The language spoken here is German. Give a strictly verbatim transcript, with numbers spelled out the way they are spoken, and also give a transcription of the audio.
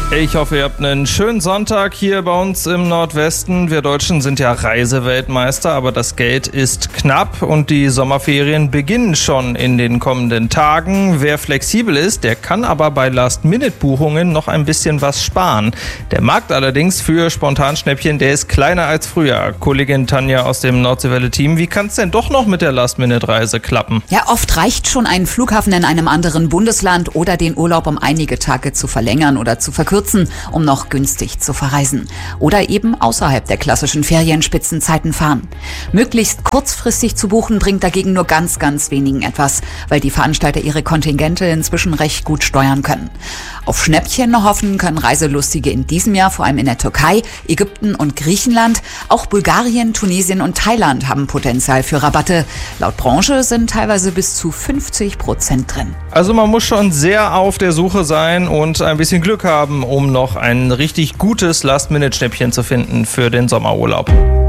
Ich hoffe, ihr habt einen schönen Sonntag hier bei uns im Nordwesten. Wir Deutschen sind ja Reiseweltmeister, aber das Geld ist knapp und die Sommerferien beginnen schon in den kommenden Tagen. Wer flexibel ist, der kann aber bei Last-Minute-Buchungen noch ein bisschen was sparen. Der Markt allerdings für Spontanschnäppchen, der ist kleiner als früher. Kollegin Tanja aus dem Nordseewelle-Team, wie kann es denn doch noch mit der Last-Minute-Reise klappen? Ja, oft reicht schon ein Flughafen in einem anderen Bundesland oder den Urlaub um einige Tage zu verlängern oder zu verkürzen, um noch günstig zu verreisen. Oder eben außerhalb der klassischen Ferienspitzenzeiten fahren. Möglichst kurzfristig zu buchen bringt dagegen nur ganz, ganz wenigen etwas, weil die Veranstalter ihre Kontingente inzwischen recht gut steuern können. Auf Schnäppchen hoffen können Reiselustige in diesem Jahr vor allem in der Türkei, Ägypten und Griechenland. Auch Bulgarien, Tunesien und Thailand haben Potenzial für Rabatte. Laut Branche sind teilweise bis zu fünfzig Prozent drin. Also man muss schon sehr auf der Suche sein und ein bisschen Glück haben, um noch ein richtig gutes Last-Minute-Schnäppchen zu finden für den Sommerurlaub.